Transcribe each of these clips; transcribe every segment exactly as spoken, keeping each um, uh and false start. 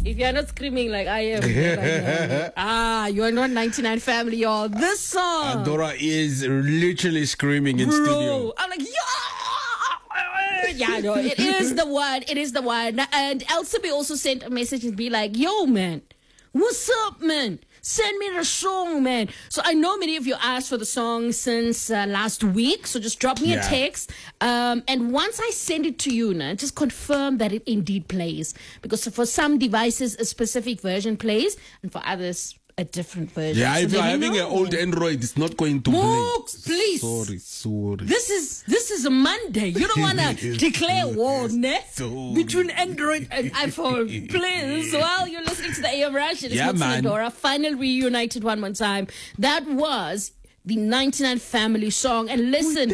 If you're not screaming like I am, like, ah, you're not ninety-nine family, y'all. This song. Adora is literally screaming in Bro, studio. I'm like, yeah. Yeah, no, it is the one. It is the one. And Elsabe also sent a message and be like, yo, man, what's up, man? Send me the song, man. So I know many of you asked for the song since uh, last week. So just drop me Yeah. a text. Um, and once I send it to you, nah, just confirm that it indeed plays. Because for some devices, a specific version plays. And for others, a different version. Yeah, So if you're then you having an know. old Android, it's not going to Mooks, play. please. Sorry, sorry. This is this is a Monday. You don't want to declare war, ne? So- Between Android and iPhone. Please, while you're listening to the A M Rush, it's Yeah, Mooks man. and Adora, finally reunited one more time. That was the ninety-nine Family song. And listen,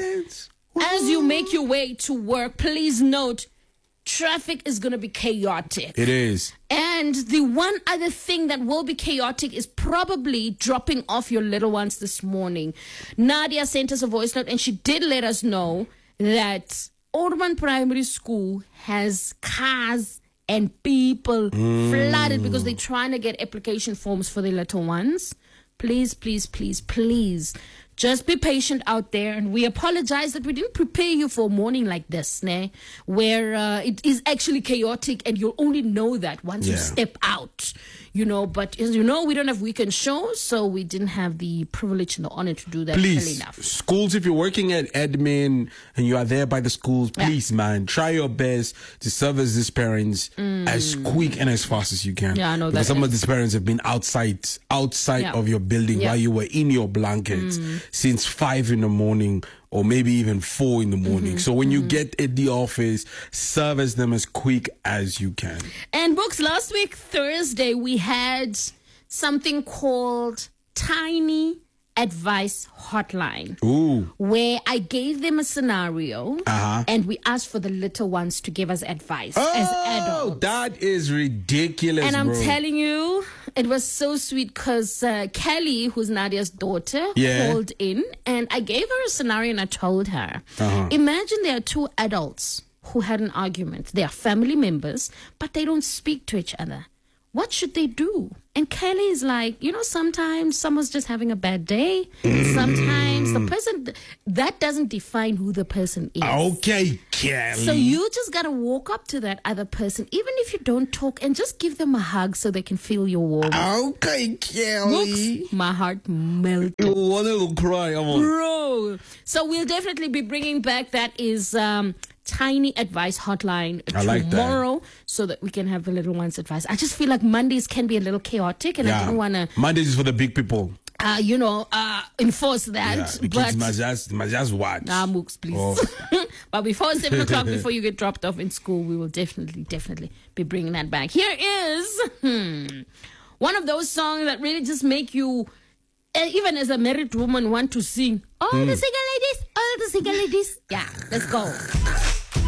as you make your way to work, please note, traffic is going to be chaotic. It is. And the one other thing that will be chaotic is probably dropping off your little ones this morning. Nadia sent us a voice note and she did let us know that Orban Primary School has cars and people Mm. flooded because they're trying to get application forms for their little ones. Please, please, please, please. Just be patient out there, and we apologize that we didn't prepare you for a morning like this, ne? Where uh, it is actually chaotic, and you'll only know that once you Yeah. step out, you know. But as you know, we don't have weekend shows, so we didn't have the privilege and the honor to do that. Early Please, enough. schools, if you're working at admin and you are there by the schools, Yeah. please, man, try your best to service these parents as quick and as fast as you can. Yeah, I know Because that some of is- these parents have been outside, outside Yeah. of your building Yeah. while you were in your blankets since five in the morning or maybe even four in the morning. Mm-hmm. So when you get at the office, service them as quick as you can. And books, last week, Thursday, we had something called Tiny Advice Hotline. Ooh. Where I gave them a scenario Uh-huh. and we asked for the little ones to give us advice as Oh, adults. that is ridiculous, And I'm bro. telling you, it was so sweet because uh, Kelly, who's Nadia's daughter, Yeah. called in and I gave her a scenario and I told her, Uh-huh. imagine there are two adults who had an argument. They are family members, but they don't speak to each other. What should they do? And Kelly is like, you know, sometimes someone's just having a bad day. Sometimes the person, that doesn't define who the person is. Okay, Kelly. So you just got to walk up to that other person, even if you don't talk, and just give them a hug so they can feel your warmth. Okay, Kelly. Looks, my heart melted. You want to cry, I'm on. Bro. So we'll definitely be bringing back that is um, Tiny Advice Hotline I like that. tomorrow so that we can have the little ones' advice. I just feel like Mondays can be a little chaotic and I didn't want to, Mondays is for the big people. uh, you know, uh, enforce that. Yeah, the but kids must just, must just watch. Nah, Mooks, please. Oh. But before seven o'clock, before you get dropped off in school, we will definitely, definitely be bringing that back. Here is hmm, one of those songs that really just make you, uh, even as a married woman, want to sing. All the single ladies, all the single ladies. Yeah, let's go.